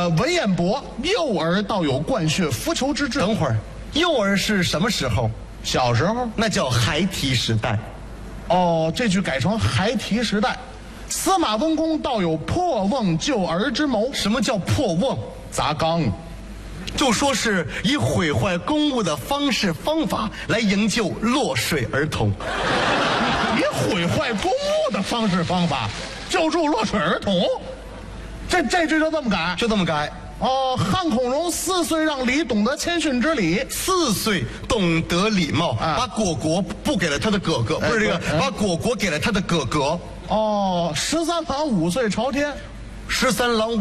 文彦博幼儿倒有灌血扶求之志。 等会儿，幼儿是什么时候？ 小时候那叫孩提时代。 哦，这句改成孩提时代。司马温公倒有破瓮救儿之谋。 什么叫破瓮？ 砸缸。 就说是以毁坏公物的方式方法来营救落水儿童。 以毁坏公物的方式方法救助落水儿童，这句就这么改？ 就这么改。 哦，汉孔融4岁让梨懂得谦逊之礼 ，4岁懂得礼貌，把果果不给了他的哥哥，不是这个，把果果给了他的哥哥。 哦，13郎5岁朝天 ，13郎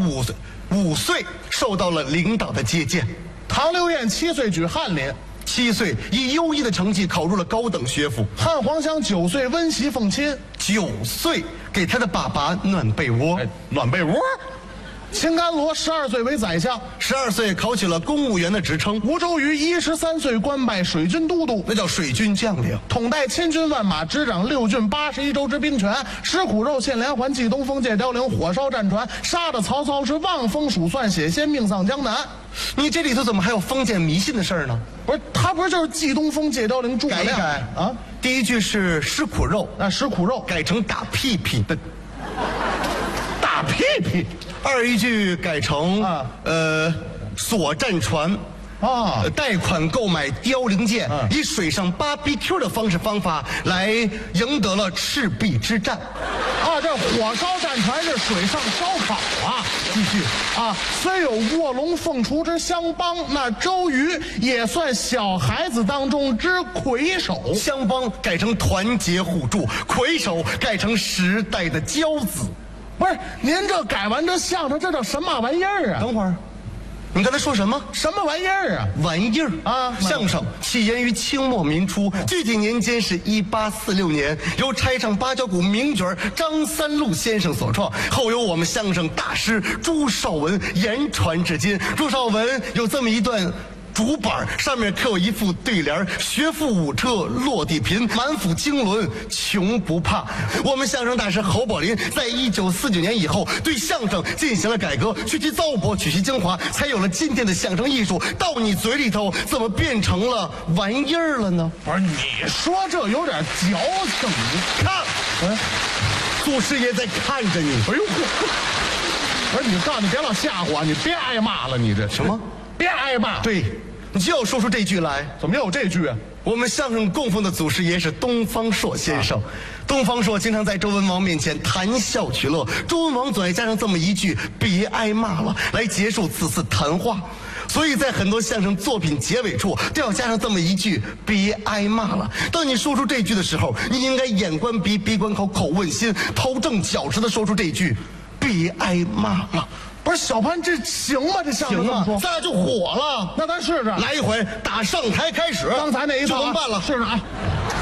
5岁受到了领导的接见。 唐刘晏7岁举翰林 ，7岁以优异的成绩考入了高等学府。 汉黄香9岁温习奉亲 ，9岁给他的爸爸暖被窝， 暖被窝。秦甘罗12岁为宰相 ，12岁考取了公务员的职称。 吴周瑜13岁官拜水军都督， 那叫水军将领， 统带千军万马，执掌6郡81州之兵权。吃苦肉，献连环，祭东风，借凋零，火烧战船，杀的曹操是望风鼠算，血先命丧江南。 你这里头怎么还有封建迷信的事儿呢？ 不是，他不是就是祭东风，借凋零，诸葛亮？ 改一改啊！第一句是吃苦肉， 吃苦肉改成打屁屁的， 打屁屁。 二一句改成锁战船，贷款购买凋零舰，以水上 BBQ 的方式方法来赢得了赤壁之战。 这火烧战船是水上烧烤啊！继续虽有卧龙凤雏之相帮，那周瑜也算小孩子当中之魁首。 相帮改成团结互助，魁首改成时代的骄子。 不是，您这改完这相声，这叫什么玩意儿啊？ 等会儿，你刚才说什么？ 什么玩意儿啊？ 玩意儿啊！相声起源于清末民初，具体年间是1846年，由拆唱八角鼓名角张三禄先生所创，后由我们相声大师朱绍文言传至今。朱绍文有这么一段竹板，上面刻有一副对联：学富五车落地贫，满腹经纶穷不怕。我们相声大师侯宝林在1949年以后对相声进行了改革，去其糟粕，取其精华，才有了今天的相声艺术。到你嘴里头怎么变成了玩意儿了呢？ 不是，你说这有点矫情。 你看，祖师爷在看着你。 哎呦，不是，你告诉你别老吓唬我，你别挨骂了，你这什么？ 别挨骂。 对，你就要说出这句来。 怎么又有这句啊？ 我们相声供奉的祖师爷是东方朔先生。东方朔经常在周文王面前谈笑取乐，周文王总爱加上这么一句“别挨骂了”来结束此次谈话。所以在很多相声作品结尾处都要加上这么一句“别挨骂了”。当你说出这句的时候，你应该眼观鼻，鼻观口，口问心，头正脚直的说出这句“别挨骂了”。 不是小潘，这行吗？这相声行啊，咱俩就火了。 那咱试试， 来一回，打上台开始。 刚才那一套就能办了， 试试啊。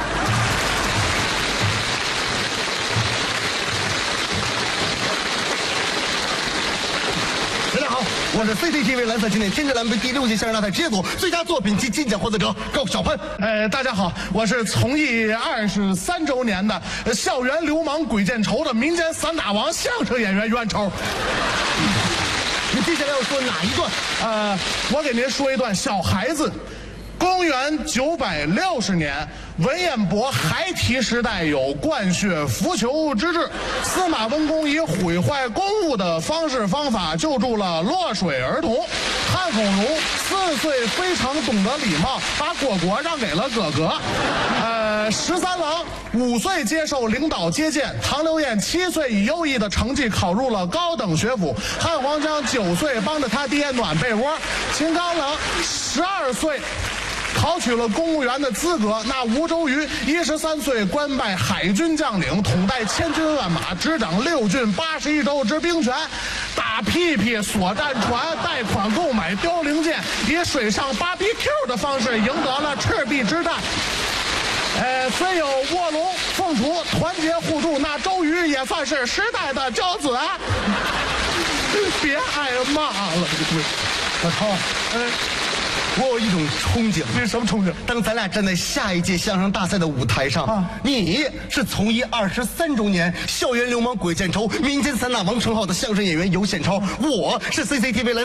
大家好，我是 CCTV 蓝色经典天之蓝杯第6届相声大赛职业组最佳作品及金奖获得者高小潘。 大家好，我是从艺23周年的校园流氓鬼见愁的民间散打王相声演员袁愁。 你接下来要说哪一段？ 我给您说一段小孩子。公元960年，文彦博孩提时代有灌血扶求之志，司马温公以毁坏公物的方式方法救助了落水儿童。汉孔融4岁非常懂得礼貌，把果果让给了哥哥。13郎5岁接受领导接见，唐刘晏7岁以优异的成绩考入了高等学府，汉黄香9岁帮着他爹暖被窝，秦刚郎12岁考取了公务员的资格。那吴周瑜13岁官拜海军将领，统带千军万马，执掌6郡81州之兵权。打屁屁，锁战船，贷款购买凋零舰，以水上 BBQ 的方式赢得了赤壁之战。虽有卧龙凤雏，团结互助，那周瑜也算是时代的骄子啊！别挨骂了，我操！ 我有一种憧憬。 这是什么憧憬？ 当咱俩站在下一届相声大赛的舞台上，你是从艺23周年校园流氓鬼见愁民间散打王称号的相声演员尤宪超，我是 CCTV 来